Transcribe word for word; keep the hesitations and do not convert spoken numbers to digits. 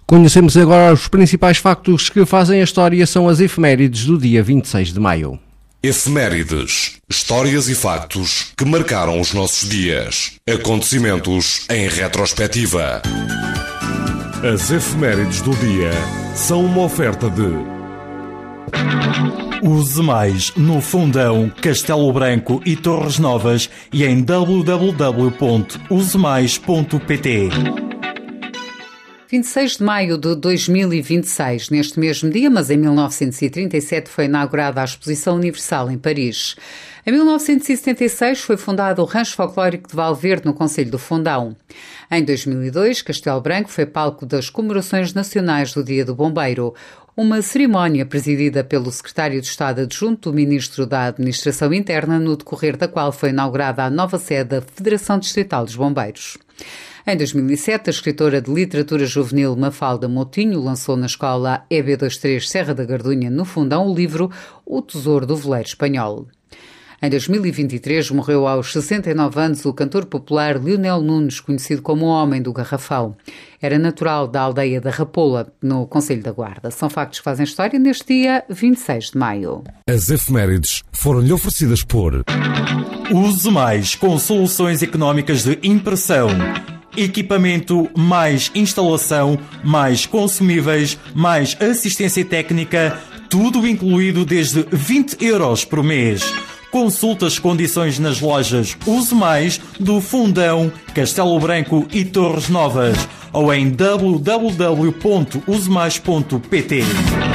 Conhecemos agora os principais factos que fazem a história, são as efemérides do dia vinte e seis de maio. Efemérides, histórias e factos que marcaram os nossos dias. Acontecimentos em retrospectiva. As efemérides do dia são uma oferta de Use Mais no Fundão, Castelo Branco e Torres Novas e em w w w ponto use mais ponto p t. vinte e seis de maio de dois mil e vinte e seis, neste mesmo dia, mas em mil novecentos e trinta e sete, foi inaugurada a Exposição Universal em Paris. Em mil novecentos e setenta e seis foi fundado o Rancho Folclórico de Valverde, no concelho do Fundão. Em dois mil e dois, Castelo Branco foi palco das comemorações nacionais do Dia do Bombeiro, uma cerimónia presidida pelo secretário de Estado adjunto do Ministro da Administração Interna, no decorrer da qual foi inaugurada a nova sede da Federação Distrital dos Bombeiros. Em dois mil e sete, a escritora de literatura juvenil Mafalda Moutinho lançou na escola E B vinte e três Serra da Gardunha, no Fundão, o livro O Tesouro do Veleiro Espanhol. Em dois mil e vinte e três, morreu aos sessenta e nove anos o cantor popular Lionel Nunes, conhecido como o Homem do Garrafão. Era natural da aldeia da Rapola, no concelho da Guarda. São factos que fazem história neste dia vinte e seis de maio. As efemérides foram-lhe oferecidas por Use Mais, com soluções económicas de impressão, equipamento, mais instalação, mais consumíveis, mais assistência técnica, tudo incluído desde vinte euros por mês. Consulte as condições nas lojas Use Mais do Fundão, Castelo Branco e Torres Novas ou em w w w ponto use mais ponto p t.